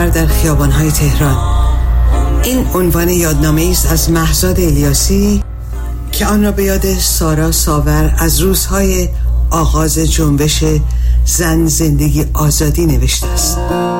در خیابان‌های تهران. این عنوان یادنامه‌ای است از مهزاد الیاسی که آن را به یاد سارا ساور از روزهای آغاز جنبش زن زندگی آزادی نوشته است.